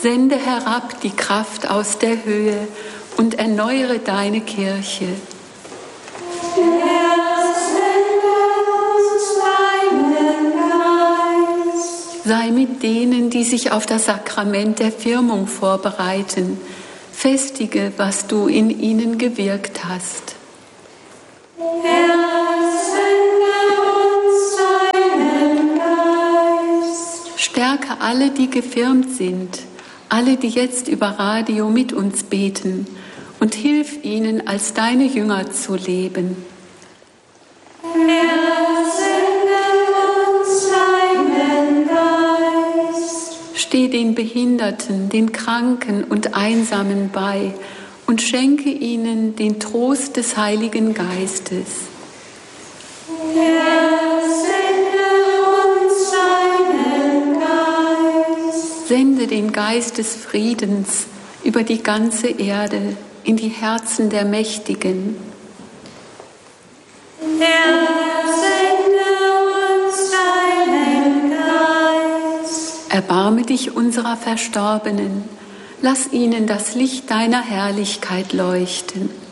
Sende herab die Kraft aus der Höhe und erneuere deine Kirche. Sei mit denen, die sich auf das Sakrament der Firmung vorbereiten. Festige, was du in ihnen gewirkt hast. Herr, sende uns deinen Geist. Stärke alle, die gefirmt sind, alle, die jetzt über Radio mit uns beten, und hilf ihnen, als deine Jünger zu leben. Herr, steh den Behinderten, den Kranken und Einsamen bei und schenke ihnen den Trost des Heiligen Geistes. Herr, sende uns deinen Geist. Sende den Geist des Friedens über die ganze Erde, in die Herzen der Mächtigen. Herr, erbarme dich unserer Verstorbenen, lass ihnen das Licht deiner Herrlichkeit leuchten.